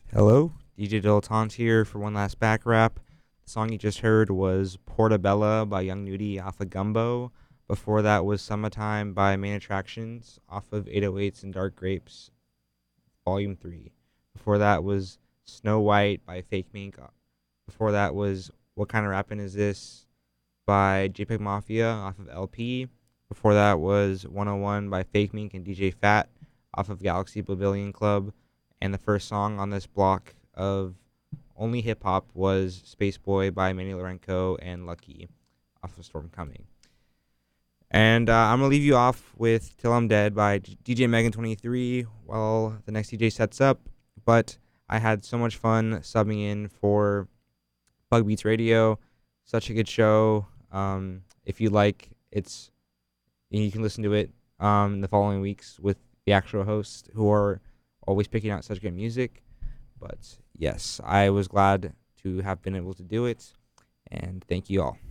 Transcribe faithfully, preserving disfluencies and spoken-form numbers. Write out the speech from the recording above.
Hello, D J Dilettante here for one last back rap. The song you just heard was Portabella by Young Nudie off of Gumbo. Before that was Summertime by Main Attractions off of eight oh eights and Dark Grapes, Volume three. Before that was Snow White by Fake Mink. Before that was What Kind of Rappin' Is This by JPEG Mafia off of L P. Before that was one oh one by Fake Mink and D J Fat off of Galaxy Pavilion Club. And the first song on this block of only hip hop was Space Boy by Manny Lorenko and Lucky off of Storm Coming. And uh, I'm going to leave you off with Till I'm Dead by D J Megan twenty-three while the next D J sets up. But I had so much fun subbing in for Bug Beats Radio. Such a good show. Um, if you like, it's you can listen to it um, in the following weeks with the actual hosts who are always picking out such good music. But yes, I was glad to have been able to do it, and thank you all.